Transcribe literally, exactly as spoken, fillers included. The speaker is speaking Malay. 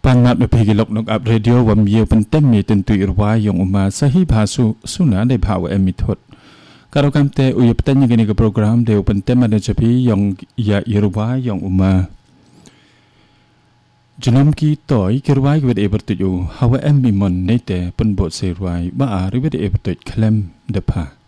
Pangat mapigilok ng up radio wamye pentemi tentu irwa yung uma sahi basu suna de bawa emithot. Karo kamte uya petanya gini ke program de pentema de japi yung ya irwa yung uma. Janam ki toy kirwai wed ebertuju hawa embi mon nete penbot serwai ba ari wed ebertuj klem depa.